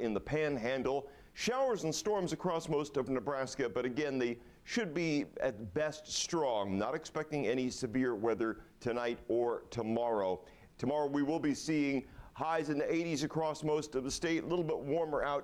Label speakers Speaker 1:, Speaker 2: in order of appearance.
Speaker 1: in the Panhandle. Showers and storms across most of Nebraska, but again, they should be at best strong. Not expecting any severe weather tonight or tomorrow. Tomorrow we will be seeing highs in the 80s across most of the state, a little bit warmer out